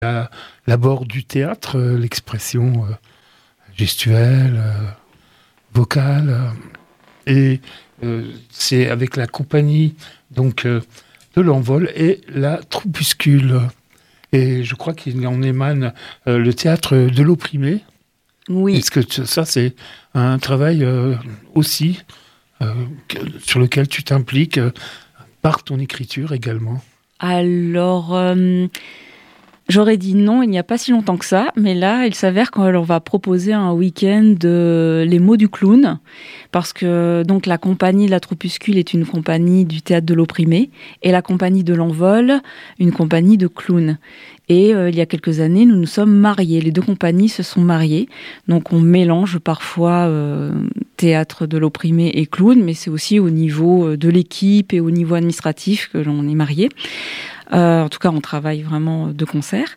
l'abord du théâtre, l'expression gestuelle, vocale. Et c'est avec la compagnie donc, de l'Envol et la Troupuscule. Et je crois qu'il en émane le théâtre de l'opprimé. Oui. Est-ce que ça, c'est un travail aussi sur lequel tu t'impliques par ton écriture également? Alors, j'aurais dit non il n'y a pas si longtemps que ça, mais là, il s'avère qu'on va proposer un week-end les mots du clown, parce que donc la compagnie de la Troupuscule est une compagnie du théâtre de l'opprimé, et la compagnie de l'Envol, une compagnie de clowns. Et il y a quelques années, nous nous sommes mariés. Les deux compagnies se sont mariées. Donc on mélange parfois théâtre de l'opprimé et clown, mais c'est aussi au niveau de l'équipe et au niveau administratif que l'on est mariés. En tout cas, on travaille vraiment de concert.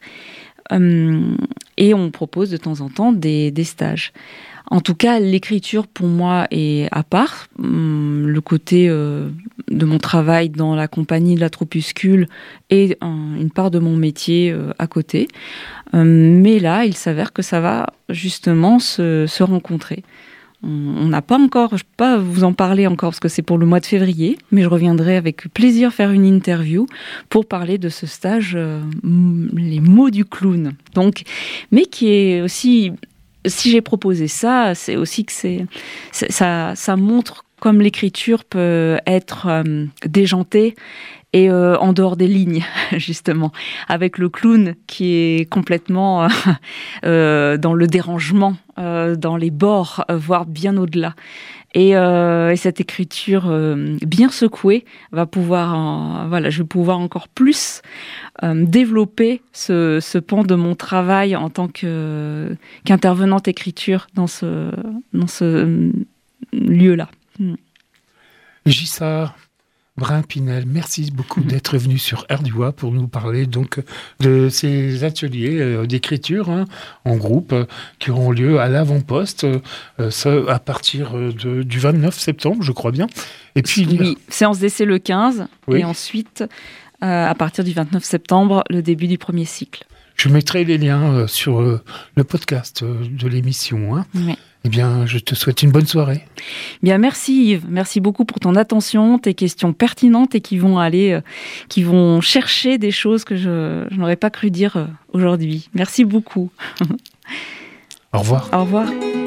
Et on propose de temps en temps des stages. En tout cas, l'écriture, pour moi, est à part. Le côté de mon travail dans la compagnie de la Troupuscule est une part de mon métier à côté. Mais là, il s'avère que ça va justement se rencontrer. On n'a pas encore, je ne peux pas vous en parler encore parce que c'est pour le mois de février, mais je reviendrai avec plaisir faire une interview pour parler de ce stage, les mots du clown. Donc, mais qui est aussi... Si j'ai proposé ça, c'est aussi que ça montre comme l'écriture peut être déjantée et en dehors des lignes, justement. Avec le clown qui est complètement dans le dérangement, dans les bords, voire bien au-delà. Et cette écriture bien secouée va pouvoir, je vais pouvoir encore plus développer ce pan de mon travail en tant qu'intervenante écriture dans ce lieu-là. Gissard Brun-Pinel, merci beaucoup d'être venu sur Ardua pour nous parler donc de ces ateliers d'écriture en groupe qui auront lieu à l'Avant-Poste à partir du 29 septembre, je crois bien. Et puis oui, séance d'essai le 15 oui. Et ensuite à partir du 29 septembre, le début du premier cycle. Je mettrai les liens sur le podcast de l'émission. Oui. Eh bien, je te souhaite une bonne soirée. Bien, merci Yves. Merci beaucoup pour ton attention, tes questions pertinentes et qui vont chercher des choses que je n'aurais pas cru dire aujourd'hui. Merci beaucoup. Au revoir. Au revoir.